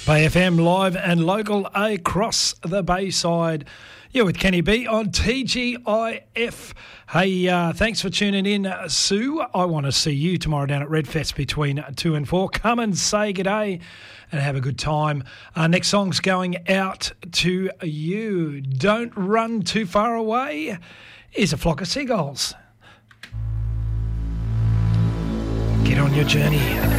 Play FM live and local across the Bayside. You're with Kenny B on TGIF. Hey, thanks for tuning in, Sue. I want to see you tomorrow down at Redfest between 2 and 4. Come and say good day and have a good time. Next song's going out to you. Don't Run Too Far Away is A Flock of Seagulls. Get on your journey.